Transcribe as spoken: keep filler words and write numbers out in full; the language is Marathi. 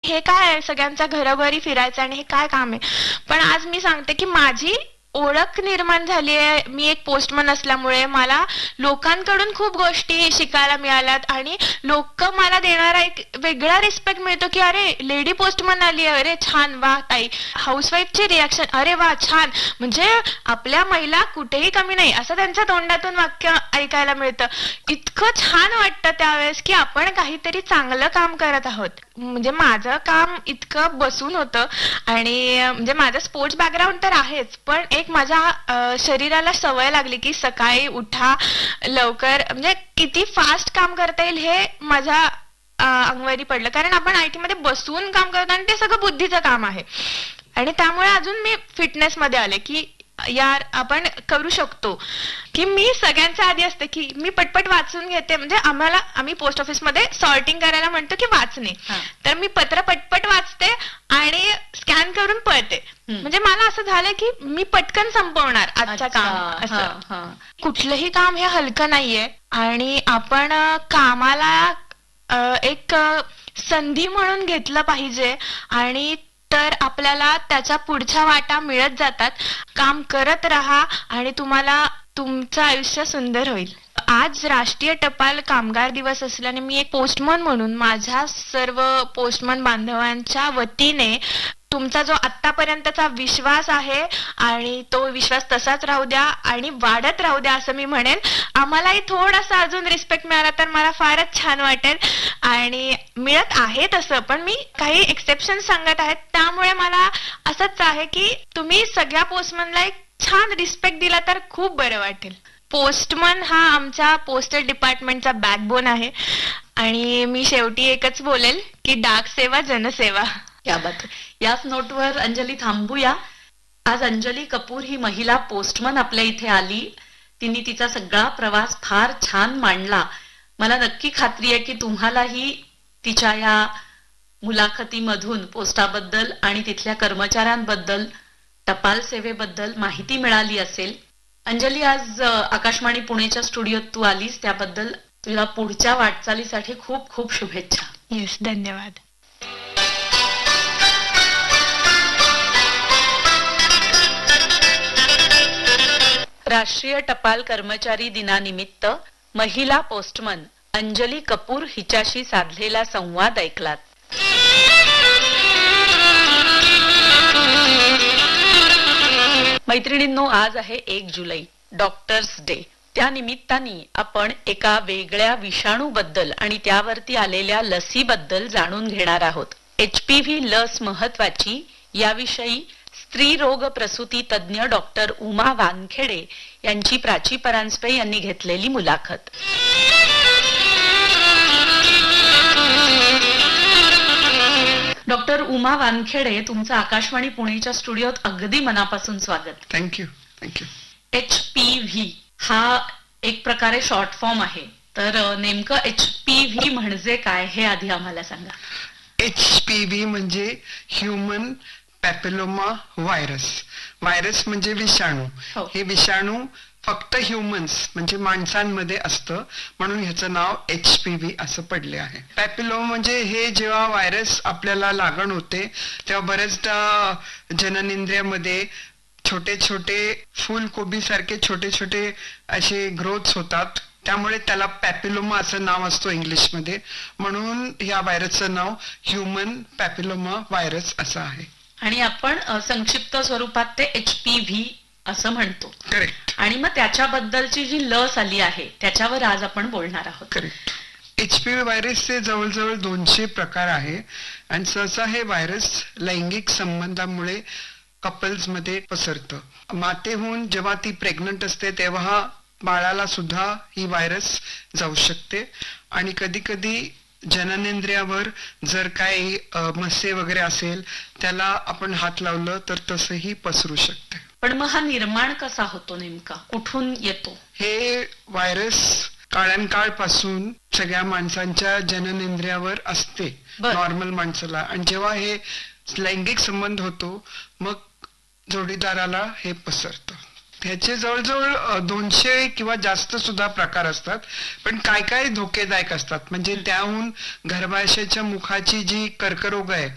हे काय आहे, सगळ्यांच्या घरोघरी फिरायचं आणि हे काय काम आहे. पण आज मी सांगते की माझी ओळख निर्माण झाली आहे. मी एक पोस्टमन असल्यामुळे मला लोकांकडून खूप गोष्टी शिकायला मिळाल्यात आणि लोक मला देणारा एक वेगळा रिस्पेक्ट मिळतो की अरे लेडी पोस्टमन आली आहे, अरे छान, वा ताई. हाऊसवाईफचे रिॲक्शन, अरे वा छान, म्हणजे आपल्या महिला कुठेही कमी नाही असं त्यांच्या तोंडातून वाक्य ऐकायला मिळतं. इतकं छान वाटतं त्यावेळेस की आपण काहीतरी चांगलं काम करत आहोत. म्हणजे माझं काम इतकं बसून होतं आणि म्हणजे माझं स्पोर्ट्स बॅकग्राऊंड तर आहेच, पण एक माझ्या शरीराला सवय लागली की सकाळी उठा लवकर, म्हणजे किती फास्ट काम करता येईल हे माझ्या अंगवरी पडलं. कारण आपण आय टी मध्ये बसून काम करतो आणि ते सगळं बुद्धीचं काम आहे. आणि त्यामुळे अजून मी फिटनेस मध्ये आले की यार आपण करू शकतो. की मी सगळ्यांच्या आधी असते की मी पटपट वाचून घेते. म्हणजे आम्हाला आम्ही पोस्ट ऑफिस मध्ये सॉर्टिंग करायला म्हणतो की वाचणे, तर मी पत्र पटपट वाचते आणि स्कॅन करून पळते. म्हणजे मला असं झालं की मी पटकन संपवणार आजचं काम. असं कुठलंही काम हे हलकं नाहीये आणि आपण कामाला एक संधी म्हणून घेतलं पाहिजे आणि तर आपल्याला त्याच्या पुढच्या वाटा मिळत जातात. काम करत राहा आणि तुम्हाला तुमचं आयुष्य सुंदर होईल. आज राष्ट्रीय टपाल कामगार दिवस असल्याने मी एक पोस्टमन म्हणून माझ्या सर्व पोस्टमन बांधवांच्या वतीने तुमचा जो आतापर्यंतचा विश्वास आहे आणि तो विश्वास तसाच राहू द्या आणि वाढत राहू द्या असं मी म्हणेन. आम्हालाही थोडासा अजून रिस्पेक्ट मिळाला तर मला फारच छान वाटेल आणि मिळत आहे तसं, पण मी काही एक्सेप्शन सांगत आहेत. त्यामुळे मला असंच आहे की तुम्ही सगळ्या पोस्टमनला एक छान रिस्पेक्ट दिला तर खूप बरं वाटेल. पोस्टमन हा आमच्या पोस्टल डिपार्टमेंटचा बॅकबोन आहे आणि मी शेवटी एकच बोलेल की डाक सेवा जनसेवा. या बात. याच नोटवर अंजली थांबूया. आज अंजली कपूर ही महिला पोस्टमन आपल्या इथे आली. तिने तिचा सगळा प्रवास फार छान मांडला. मला नक्की खात्री आहे की तुम्हालाही तिच्या या मुलाखतीमधून पोस्टाबद्दल आणि तिथल्या कर्मचाऱ्यांबद्दल, टपाल सेवेबद्दल माहिती मिळाली असेल. अंजली, आज आकाशवाणी पुणेच्या स्टुडिओत तू आलीस त्याबद्दल तुला पुढच्या वाटचालीसाठी खूप खूप शुभेच्छा. येस, धन्यवाद. राष्ट्रीय टपाल कर्मचारी दिनानिमित्त महिला पोस्टमन अंजली कपूर हिच्याशी साधलेला संवाद ऐकलात. मैत्रिणींनो, आज आहे एक जुलै, डॉक्टर्स डे. त्या निमित्ताने आपण एका वेगळ्या विषाणूबद्दल आणि त्यावरती आलेल्या लसीबद्दल जाणून घेणार आहोत. एच पी व्ही लस महत्वाची याविषयी स्त्री रोग प्रसूती तज्ञ डॉक्टर उमा वानखेडे यांची प्राची परांजपे यांनी घेतलेली मुलाखत. डॉक्टर उमा वानखेडे, तुमचं आकाशवाणी पुणेच्या स्टुडिओत अगदी मनापासून स्वागत. Thank you thank you. H P V हा एक प्रकारे शॉर्ट फॉर्म आहे, तर नेमकं एच पी व्ही म्हणजे काय हे आधी आम्हाला सांगा. एच पी व्ही म्हणजे ह्युमन पॅपिलोमा व्हायरस. व्हायरस म्हणजे विषाणू. हे विषाणू फक्त ह्युमन्स म्हणजे माणसांमध्ये असतं, म्हणून ह्याचं नाव एच पी व्ही असं पडले आहे. पॅपिलोमा म्हणजे हे जेव्हा व्हायरस आपल्याला लागण होते तेव्हा बरेचदा जननेंद्रियामध्ये छोटे छोटे फुलकोबी सारखे छोटे छोटे असे ग्रोथ्स होतात, त्यामुळे त्याला पॅपिलोमा असं नाव असतो इंग्लिशमध्ये. म्हणून या व्हायरसचं नाव ह्युमन पॅपिलोमा व्हायरस असं आहे. आणि आपण संक्षिप्त स्वरूपात ते एच पी व्ही असं म्हणतो. करेक्ट. आणि मग त्याच्याबद्दलची जी लस आली आहे त्याच्यावर आज आपण बोलणार आहोत. करेक्ट. एच पी व्ही व्हायरसचे जवळजवळ दोनशे प्रकार आहे आणि सहसा हे व्हायरस लैंगिक संबंधामुळे कपल्स मध्ये पसरतं. मातेहून जेव्हा ती प्रेग्नंट असते तेव्हा बाळाला सुद्धा ही व्हायरस जाऊ शकते आणि कधी कधी जननेंद्रियावर जर काही मस्से वगैरे असेल त्याला आपण हात लावलं तर तसंही पसरू शकते. पण मग हा निर्माण कसा होतो, नेमका कुठून येतो? हे व्हायरस काळांकाळ पासून सगळ्या माणसांच्या जननेंद्रियावर असते, नॉर्मल माणसाला, आणि जेव्हा हे लैंगिक संबंध होतो मग जोडीदाराला हे पसरतं. त्याचे जवळजवळ दोनशे किंवा जास्त सुद्धा प्रकार असतात, पण काय काय धोकेदायक असतात. म्हणजे त्याहून गर्भाशयाच्या मुखाची जी कर्करोग आहे